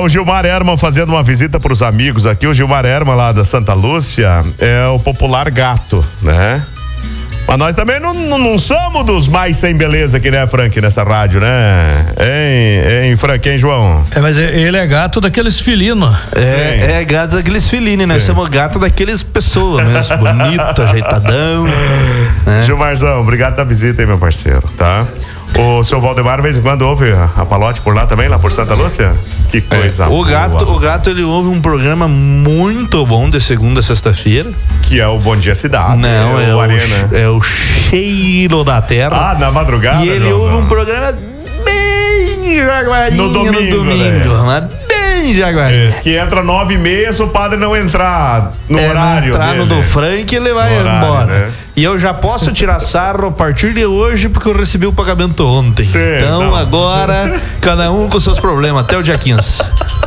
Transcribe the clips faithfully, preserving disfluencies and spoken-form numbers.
o Gilmar Herman fazendo uma visita para os amigos aqui. O Gilmar Herman lá da Santa Lúcia é o popular gato, né? Mas nós também não, não, não somos dos mais sem beleza aqui, né, Frank, nessa rádio, né? Hein, hein, Frank, hein, João? É, mas ele é gato daqueles felinos. É, é gato daqueles felinos, nós somos gato daqueles pessoas mesmo, bonito, ajeitadão. Né? Gilmarzão, obrigado pela visita aí, meu parceiro, tá? O seu Valdemar, de vez em quando, ouve a Palote por lá também, lá por Santa Lúcia? Que coisa é. O boa. gato, o gato, ele ouve um programa muito bom de segunda a sexta-feira. Que é o Bom Dia Cidade. Não, é, é o Arena. É o Cheiro da Terra. Ah, na madrugada. E ele Joãozão. ouve um programa bem jaguarinho no domingo. No domingo, né? Bem jaguarinho. Esse que entra nove e meia, se o padre não entrar no é, horário entrar dele. no do Frank, ele vai horário, embora. Né? E eu já posso tirar sarro a partir de hoje, porque eu recebi o pagamento ontem. Sim, então não. Agora, cada um com seus problemas, até o dia quinze.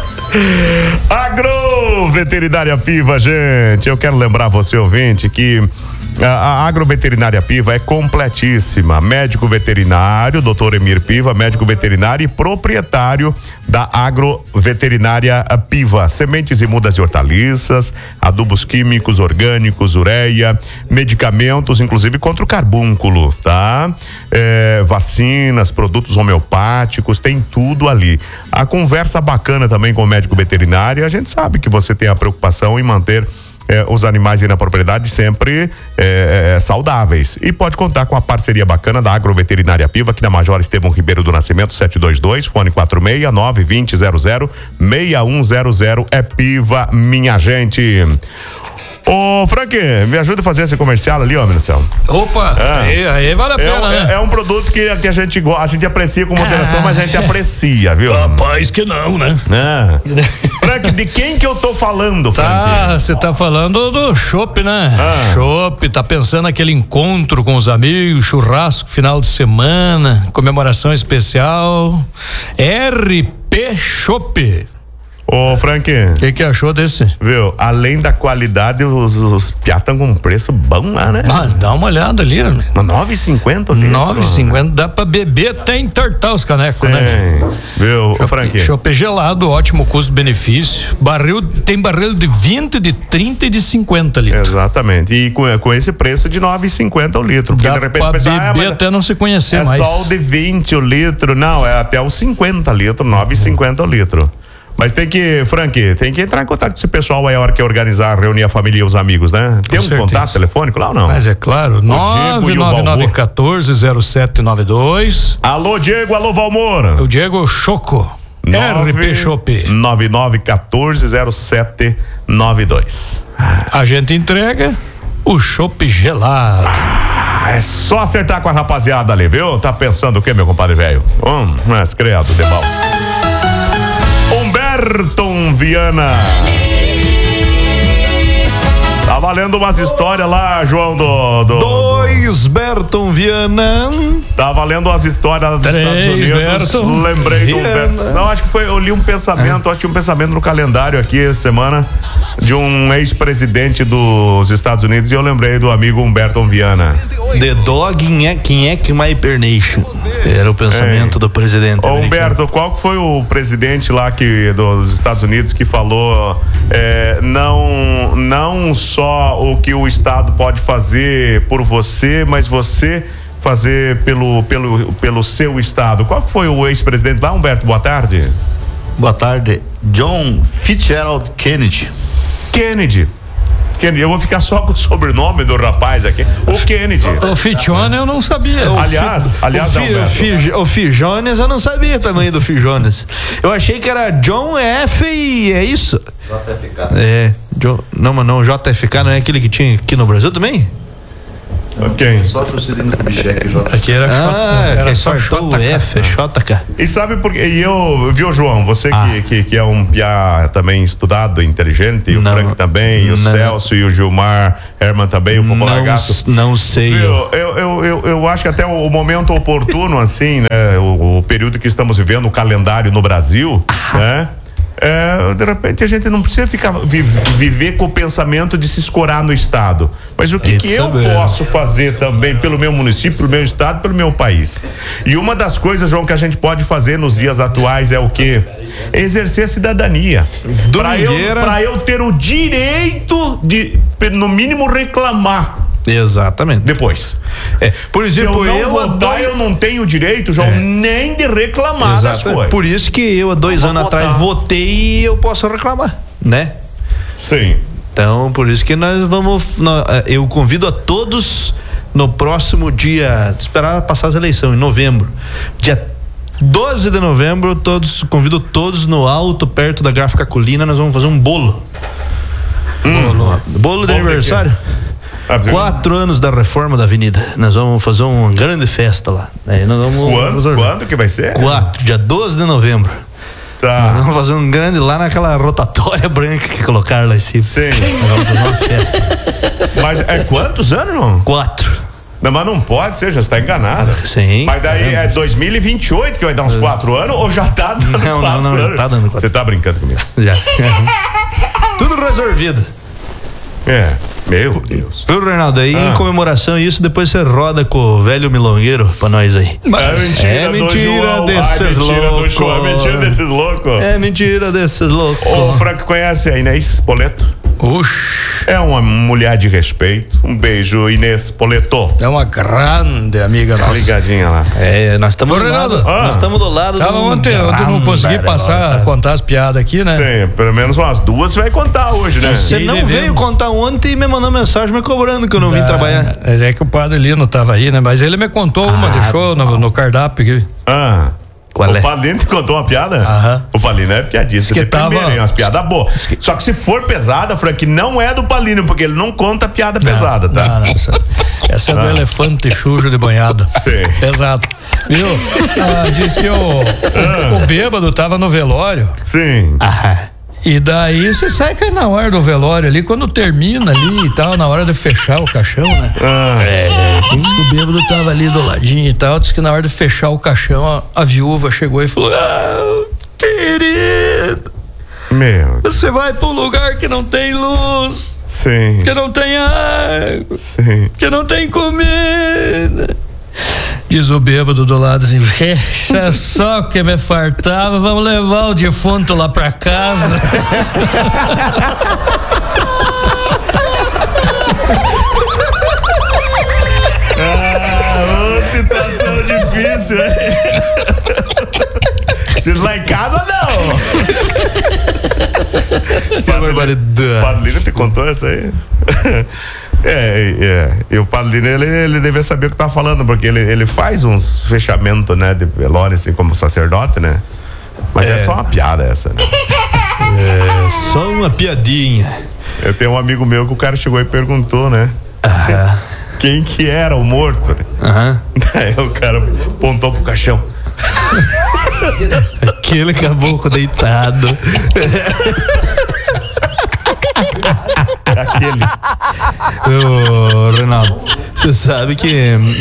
Agroveterinária Piva, gente, eu quero lembrar você, ouvinte, que a, a Agroveterinária Piva é completíssima. Médico veterinário, doutor Emir Piva, médico veterinário e proprietário da Agroveterinária Piva. Sementes e mudas de hortaliças, adubos químicos, orgânicos, ureia, medicamentos, inclusive contra o carbúnculo, tá? É, vacinas, produtos homeopáticos, tem tudo ali. A conversa bacana também com o médico veterinário, a gente sabe que você tem a preocupação em manter É, os animais aí na propriedade sempre é, é, saudáveis. E pode contar com a parceria bacana da Agroveterinária Piva, aqui na Major Estevão Ribeiro do Nascimento, setecentos e vinte e dois, fone quatro seis nove dois zero zero seis um zero zero. É Piva, minha gente. Ô, Frank, me ajuda a fazer esse comercial ali, ó, Marcelo. Opa, é. aí, aí vale a pena, é, né? É, é um produto que, que a gente gosta, a gente aprecia com moderação, ah. mas a gente aprecia, viu? Capaz que não, né? É. Frank, de quem que eu tô falando, Frank? Tá, você tá falando do chopp, né? Ah. Chopp, tá pensando naquele encontro com os amigos, churrasco, final de semana, comemoração especial. R P Chopp. Ô, Frank. O que que achou desse? Viu? Além da qualidade, os, os piá estão com um preço bom lá, né? Mas dá uma olhada ali, né? nove e cinquenta o litro. nove e cinquenta, dá pra beber até entortar os canecos, Sim. né? Viu, Ô, Frank? Chopp gelado, ótimo custo-benefício. Barril, tem barril de vinte, de trinta e de cinquenta litros. Exatamente. E com, com esse preço de nove e cinquenta o litro. Porque dá de repente pra o pessoal, beber ah, até não se conhecer é mais. É só o de vinte o litro. Não, é até os cinquenta litros, nove e cinquenta o litro. Mas tem que, Frank, tem que entrar em contato com esse pessoal aí a hora que organizar, reunir a família e os amigos, né? Tem um certeza. Contato telefônico lá ou não? Mas é claro, nove nove nove um quatro zero sete nove dois. Alô, Diego, alô, Valmor. O Diego Choco. R P Chopp. nove nove um quatro zero sete nove dois. A gente entrega o chopp gelado. Ah, é só acertar com a rapaziada ali, viu? Tá pensando o que, meu compadre velho? Hum, mas credo, de mal. Humberton Viana. Tá valendo umas histórias lá, João, do... do Dois do... Berton Viana. Tá valendo umas histórias dos Três Estados Unidos. Berton Lembrei Viana. do Humberto. Não, acho que foi, eu li um pensamento, é. acho que um pensamento no calendário aqui essa semana de um ex-presidente dos Estados Unidos e eu lembrei do amigo Humberton Viana. The dog in Eck My Hibernation. Era o pensamento é. do presidente. Ô, Humberto, qual foi o presidente lá que, dos Estados Unidos que falou é, não, não só o que o Estado pode fazer por você, mas você fazer pelo, pelo, pelo seu Estado? Qual foi o ex-presidente lá, Humberto? Boa tarde. Boa tarde. John Fitzgerald Kennedy. Kennedy. Kennedy, eu vou ficar só com o sobrenome do rapaz aqui. O Kennedy. O Fichone eu não sabia. O aliás, fi, aliás, o, não, fi, fi, o Fijones eu não sabia também do Fijones. Eu achei que era John F e é isso? J F K. É, John, não, mas não, J F K não é aquele que tinha aqui no Brasil também? Ok. Só Juscelino Kubitschek, J. Aqui era ah, J, era só J F, é J K. E sabe por quê? E eu, viu, João, você ah. que, que, que é um piá também estudado, inteligente, e o não, Frank também, e o não. Celso e o Gilmar Herman também, o Popular Gato. Não sei. Viu, eu, eu, eu, eu acho que até o, o momento oportuno, assim, né? O, o período que estamos vivendo, o calendário no Brasil, né? É, de repente a gente não precisa ficar vive, viver com o pensamento de se escorar no Estado, mas o que, que eu posso fazer também pelo meu município, pelo meu Estado, pelo meu país. E uma das coisas, João, que a gente pode fazer nos dias atuais é o quê? exercer a cidadania. Para eu, pra eu ter o direito de, no mínimo, reclamar. Exatamente. Depois. É, por exemplo, Se eu não eu votar, dois... eu não tenho direito, João, é. nem de reclamar Exato. das coisas. Por isso que eu, há dois Vamos anos votar. atrás, votei e eu posso reclamar, né? Sim. Então, por isso que nós vamos. Eu convido a todos no próximo dia. Esperar passar as eleições, em novembro. Dia doze de novembro, todos, convido todos no alto, perto da Gráfica Colina. Nós vamos fazer um bolo. Hum. Bolo, bolo de bolo aniversário. De Quatro anos da reforma da avenida. Nós vamos fazer uma grande festa lá. Aí nós vamos. Quando? Quando que vai ser? Quatro, dia doze de novembro. Tá. Nós vamos fazer um grande lá naquela rotatória branca que colocaram lá em cima. Sim. Nós vamos fazer uma festa. Mas é quantos anos, João? Quatro. Não, mas não pode ser, já está enganada. Sim. Mas daí é dois mil e vinte e oito que vai dar uns quatro anos ou já tá dando não, quatro não, não, anos? Tá dando quatro. Você tá brincando comigo? Já. Tudo resolvido. É, meu Deus. Viu, Reinaldo? Aí ah. em comemoração a isso, depois você roda com o velho milongueiro pra nós aí. Mas é mentira, é mentira desses loucos. É mentira desses loucos. É mentira desses loucos. Ô, Franco, conhece a Inês Poleto? Oxi. É uma mulher de respeito. Um beijo, Inês Poleto. É uma grande amiga nossa. Ligadinha lá. É, nós estamos do lado. Ah. Nós estamos do lado. Tava do ontem, ontem não consegui passar, a contar as piadas aqui, né? Sim, pelo menos umas duas você vai contar hoje, né? Você não veio contar ontem e me mandou mensagem me cobrando que eu não vim ah, trabalhar. É que o Padre Lino tava aí, né? Mas ele me contou uma, ah, deixou no, no cardápio aqui. Ah. Qual o é? Palino te contou uma piada? Aham. O Palino é piadista. Que de tava... primeiro, hein? Umas piadas boas. Que... Só que se for pesada, Frank, não é do Palino, porque ele não conta piada não, pesada, tá? Não, não, essa, essa é do ah. elefante chujo de banhada. Sim. Pesado. Viu? Ah, diz que o, ah. o, o bêbado tava no velório. Sim. Ah. E daí você sai que na hora do velório ali, quando termina ali e tal, na hora de fechar o caixão, né? Ah. É, diz que o bêbado tava ali do ladinho e tal, diz que na hora de fechar o caixão, a, a viúva chegou e falou: ah, querido, meu, você vai pra um lugar que não tem luz. Sim. Que não tem água. Sim. Que não tem comida. Diz o bêbado do lado assim: é só que me fartava, vamos levar o defunto lá pra casa. Ah, ô, situação difícil, hein? Diz lá em casa não. Padre te contou essa aí? É, é, e o Padre ele, ele deve saber o que tá falando, porque ele, ele faz uns fechamentos, né, de velório, assim, como sacerdote, né? Mas é, é só uma piada essa, né? É, só uma piadinha. Eu tenho um amigo meu que o cara chegou e perguntou, né? Ah. Quem que era o morto, né? Aham. Aí o cara apontou pro caixão. Aquele caboclo deitado. Aquele. Ô, Reinaldo, você sabe que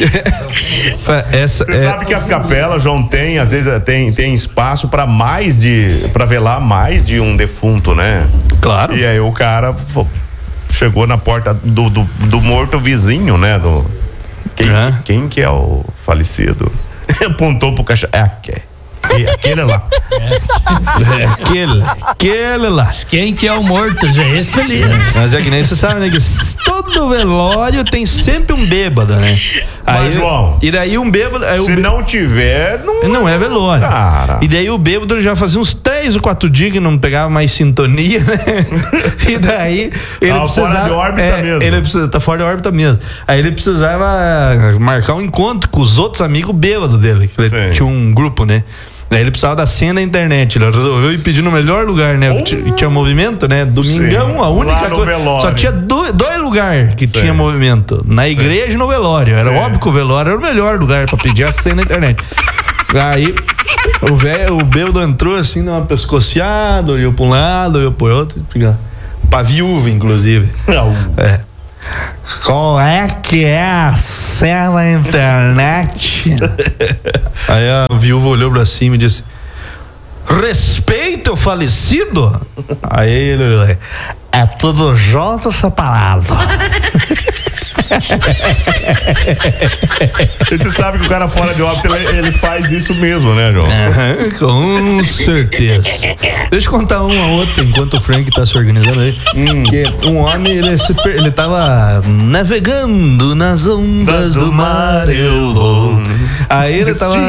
essa Você é... sabe que as capelas, João, tem, às vezes tem, tem espaço para mais de, para velar mais de um defunto, né? Claro. E aí o cara chegou na porta do, do, do morto vizinho, né? Do, quem, é. quem que é o falecido? Apontou pro caixa. É aquele. É aquele lá. É. É aquele, aquele lá. Quem que é o morto? É esse ali. Mas é que nem você sabe, né? Que todo velório tem sempre um bêbado, né? Aí, Mas, João, e daí um bêbado. Aí se bêbado, não tiver, não, não é velório. Cara. E daí o bêbado já fazia uns três ou quatro dias que não pegava mais sintonia, né? E daí ele ah, precisava. Fora de órbita é, mesmo. Ele precisa, tá fora de órbita mesmo. Aí ele precisava marcar um encontro com os outros amigos bêbados dele. Ele tinha um grupo, né? Aí ele precisava da senha da internet. Ele resolveu ir pedir no melhor lugar, né? Oh. Tinha movimento, né? Domingão, sim, a única coisa. Só tinha dois, dois lugares que sim. tinha movimento. Na igreja sim. e no velório. Era sim. óbvio que o velório era o melhor lugar pra pedir a senha da internet. Aí o velho, o bêbado entrou assim, numa pescoceada, olhou pra um lado, olhou pro outro. Pra viúva, inclusive. É. Qual é que é a senha da internet? Aí a viúva olhou pra cima e disse: respeita o falecido? Aí ele olhou: é tudo junto ou separado? E você sabe que o cara fora de óbito, ele, ele faz isso mesmo, né, João? Uhum, com certeza. Deixa eu contar uma outra enquanto o Frank tá se organizando aí. Hum. Que um homem, ele, se per... ele tava navegando nas ondas do mar. Eu vou. Aí ele tava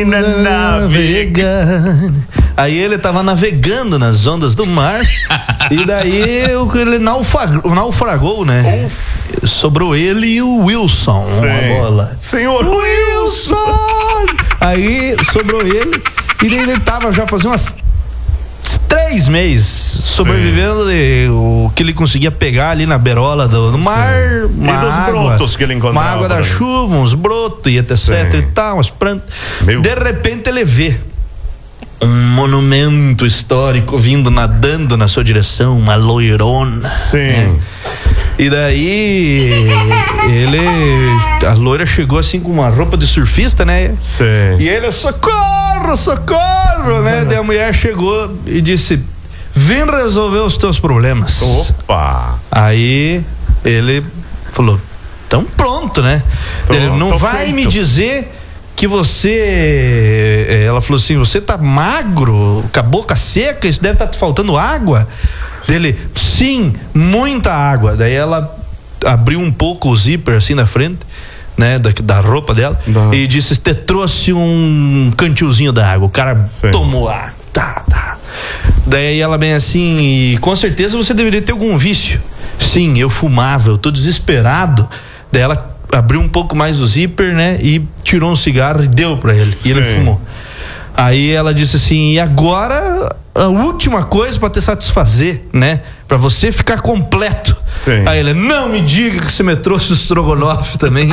navegando. Aí ele tava navegando nas ondas do mar. E daí ele naufragou, naufragou né? Oh. Sobrou ele e o Wilson. Sim. Uma bola. Senhor Wilson! Aí sobrou ele. E daí ele tava já fazendo umas três meses sobrevivendo de, o que ele conseguia pegar ali na beirola do, do mar. E dos água, brotos que ele encontrava. Uma água da chuva, uns brotos e etc e tal, umas plantas. Meu. De repente ele vê um monumento histórico vindo nadando na sua direção, uma loirona. Sim. Né? E daí ele, a loira chegou assim com uma roupa de surfista, né? Sim. E ele, socorro, socorro, né? Daí a mulher chegou e disse: vem resolver os teus problemas. Opa! Aí ele falou: então pronto, né? Tô, ele, não vai feito. me dizer que você, ela falou assim, você tá magro, com a boca seca, isso deve estar tá te faltando água. Dele, sim, muita água. Daí ela abriu um pouco o zíper assim na frente, né, da, da roupa dela, Não. e disse: te trouxe um cantilzinho da água. O cara Sim. tomou água. Tá, tá. Daí ela bem assim, e com certeza você deveria ter algum vício. Sim, eu fumava, eu tô desesperado. Daí ela abriu um pouco mais o zíper, né, e tirou um cigarro e deu pra ele. Sim. E ele fumou. Aí ela disse assim: e agora a última coisa pra te satisfazer, né? Pra você ficar completo. Sim. Aí ele: não me diga que você me trouxe o estrogonofe também.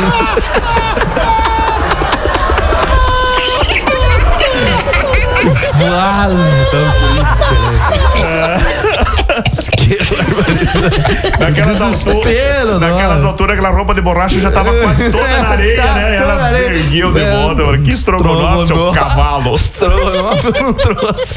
Naquelas alturas, naquelas alturas, aquela roupa de borracha já tava quase toda na areia, tá, né? Ela ergueu de volta. É, que estrogonofe, seu cavalo. Estrogonofe eu não trouxe.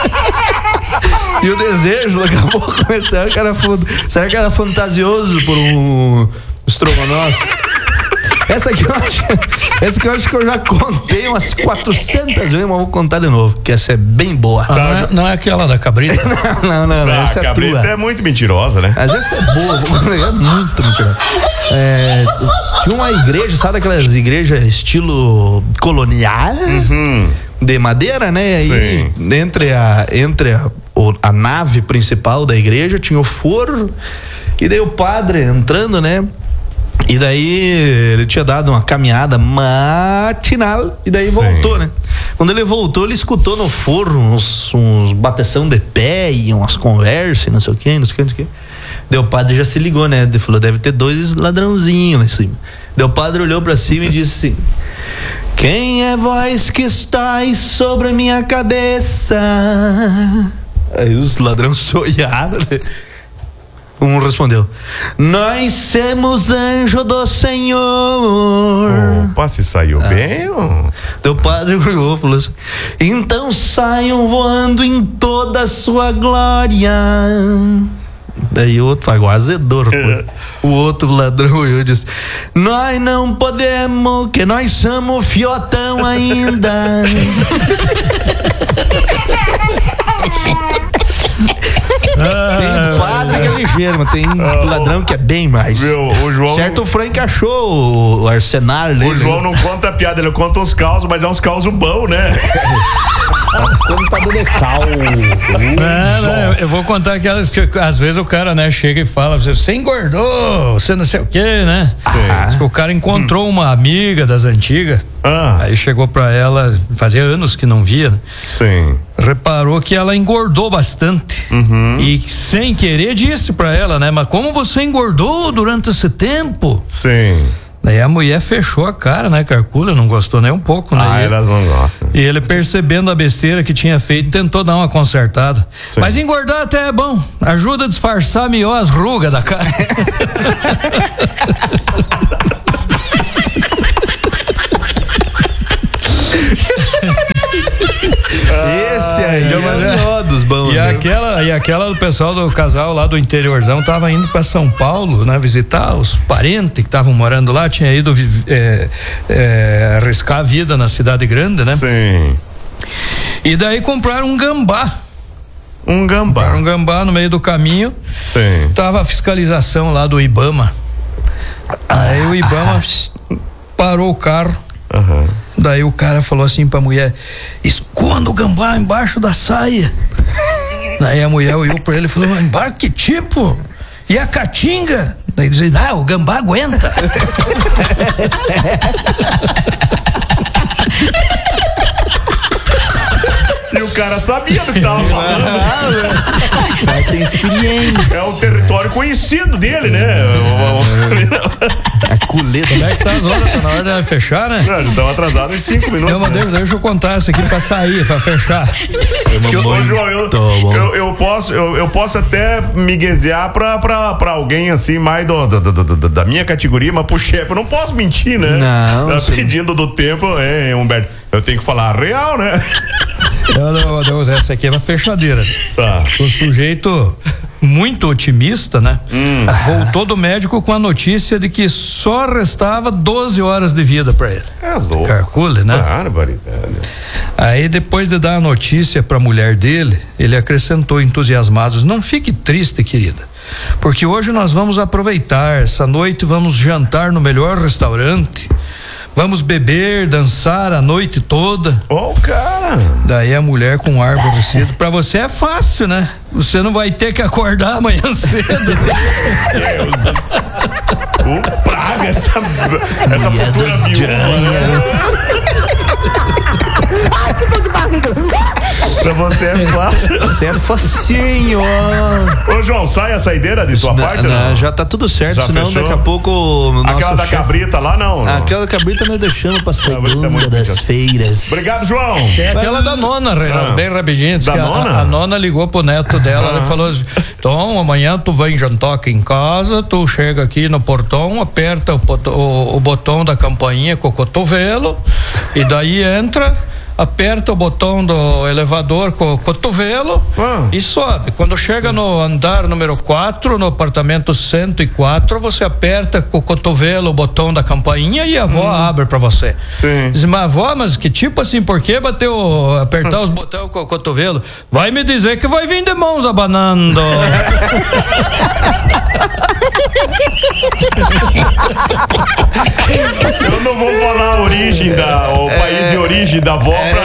E o desejo, daqui a pouco, será que era, será que era fantasioso por um estrogonofe? Essa aqui eu acho, essa aqui eu acho que eu já contei umas quatrocentas vezes, mas vou contar de novo, que essa é bem boa. Ah, não, é, não é aquela da cabrita? não, não, não, ah, essa é a cabrita tua. é muito mentirosa, né? Às vezes é boa, é muito mentirosa. É, tinha uma igreja, sabe aquelas igrejas estilo colonial? Uhum. De madeira, né? Aí entre a, entre a, a nave principal da igreja tinha o forro, e daí o padre entrando, né? E daí ele tinha dado uma caminhada matinal e daí Sim. voltou, né? Quando ele voltou, ele escutou no forro uns, uns bateção de pé e umas conversas, não sei o que, não sei o que, não sei o que. Daí o padre já se ligou, né? Ele falou: deve ter dois ladrãozinhos lá em cima. Daí o padre olhou pra cima e disse assim: quem é vós que estáis sobre a minha cabeça? Aí os ladrões se olharam, né? Um respondeu: nós somos anjo do Senhor. Opa, se saiu ah. bem. Ó. O padre olhou e falou assim: então saiam voando em toda a sua glória. Daí o outro agora azedor. O outro ladrão olhou e disse: nós não podemos, que nós somos fiotão ainda. Tem padre que é ligeiro, mas tem ladrão que é bem mais. Meu, o João. Certo, o Frank achou o arsenal dele. O João não conta a piada, ele conta uns causos, mas é uns causos bons, né? Contador de cal. Não, não, eu vou contar aquelas que às vezes o cara, né, chega e fala: você engordou, você não sei o que, né? Ah. Diz que o cara encontrou hum. uma amiga das antigas. Ah. Aí chegou pra ela, fazia anos que não via, né? Sim. Reparou que ela engordou bastante. Uhum. E sem querer disse pra ela, né? Mas como você engordou durante esse tempo? Sim. Daí a mulher fechou a cara, né, Carcula? Não gostou nem um pouco, né? Ah, e elas não gostam. E ele, percebendo a besteira que tinha feito, tentou dar uma consertada. Sim. Mas engordar até é bom. Ajuda a disfarçar melhor as rugas da cara. Esse aí ah, é o dos bons. E aquela, e aquela do pessoal do casal lá do interiorzão tava indo pra São Paulo, né? Visitar os parentes que estavam morando lá, tinha ido é, é, arriscar a vida na cidade grande, né? Sim. E daí compraram um gambá. Um gambá. Compraram um gambá no meio do caminho. Sim. Tava a fiscalização lá do Ibama. Aí o Ibama parou o carro. Uhum. Daí o cara falou assim pra mulher: esconda o gambá embaixo da saia. Daí a mulher olhou pra ele e falou: embaixo que tipo? E a caatinga? Daí dizia: ah, o gambá aguenta. E o cara sabia do que tava falando. Mas tem experiência. É o território conhecido dele, né? A culeta. Como é que tá as horas? Tá na hora de fechar, né? Não, já estão atrasados em cinco minutos. Não, mas né? deixa, deixa eu contar isso aqui pra sair, pra fechar. Que, ô, João, eu, eu, eu, posso, eu, eu posso até miguezear pra, pra, pra alguém assim, mais do, do, do, do, da minha categoria, mas pro chefe, eu não posso mentir, né? Não. Tá pedindo do tempo, é, Humberto, eu tenho que falar a real, né? Não, não, não, essa aqui é uma fechadeira. Tá. O sujeito muito otimista, né? Hum. Voltou do médico com a notícia de que só restava doze horas de vida pra ele. É louco. Calcule, né? Barbaridade. Aí depois de dar a notícia pra mulher dele, ele acrescentou entusiasmado: não fique triste, querida, porque hoje nós vamos aproveitar essa noite, vamos jantar no melhor restaurante, vamos beber, dançar a noite toda. Ó, o cara. Daí a mulher com um ar aborrecido: pra você é fácil, né? Você não vai ter que acordar amanhã cedo. O praga, essa, essa futura viúva, né? Pra você é fácil. Você é facinho, ó. Ô, João, sai a saideira de sua Na, parte, na, não? já tá tudo certo, Já senão fechou? daqui a pouco. Aquela da chefe, cabrita lá, não? não. Aquela cabrita nós deixamos pra segunda muito das pequena. feiras. Obrigado, João. É aquela da nona, Reinaldo, Ah. bem rapidinho. Diz Da que a- nona? A, a nona ligou pro neto dela e falou assim: então amanhã tu vem jantar aqui em casa, tu chega aqui no portão, aperta o, poto- o, o botão da campainha com o cotovelo e daí entra, aperta o botão do elevador com o cotovelo Ah. e sobe. Quando chega no andar número quatro, no apartamento cento e quatro, você aperta com o cotovelo o botão da campainha e a avó abre pra você. Sim. Diz: mas avó, mas que tipo assim, por que bateu, apertar os botões com o cotovelo? Vai me dizer que vai vir de mãos abanando. Eu não vou falar a origem da, o país de origem da avó pra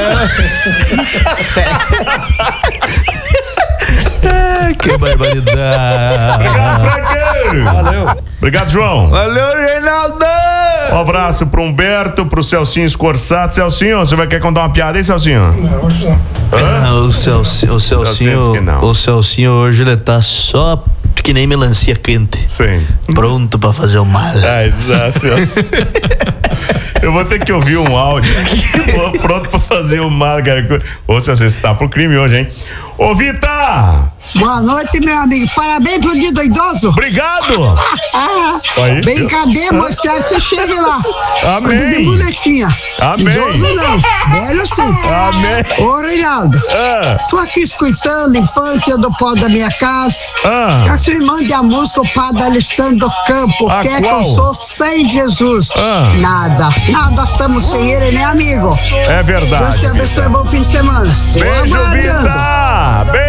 não. Que barbaridade. Obrigado, Franqueiro. Valeu. Obrigado, João. Valeu, Reinaldo! Um abraço pro Humberto, pro Celcinho Escorçato. Celcinho, você vai querer contar uma piada aí, Celcinho? Ah, o Celcinho, o Celcinho diz que Celcinho, não. o Celcinho hoje ele tá só que nem melancia quente. Sim. Pronto pra fazer o mal. Ah, exato, Celcinho. Eu vou ter que ouvir um áudio aqui. Tô pronto pra fazer o mal, cara. Ô, Celcinho, você tá pro crime hoje, hein? Ô, Vita! Boa noite, meu amigo. Parabéns pro dia do idoso. Obrigado! Ah, Aí. brincadeira, mostrar que você chegue lá. Amém. Cuida de bonequinha. Amém. Idoso não, velho sim. Amém. Ô, Reinaldo, Ah. tô aqui escutando Infância do Pó da Minha Casa. Ah. Quero que você me mande a música, o Padre Alessandro do Campo. Ah, Quer que qual? eu sou sem Jesus? Ah. Nada. Nada estamos sem ele, né, amigo? É Deus te verdade. abençoe, bom fim de semana. Tô Beijo, aguardando. Vita! Beijo!